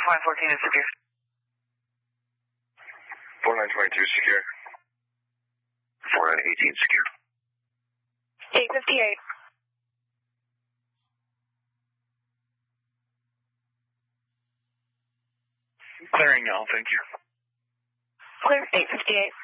4914 is secure. 4922 secure. 4918 secure. 858. Clearing now, thank you. Clear 858.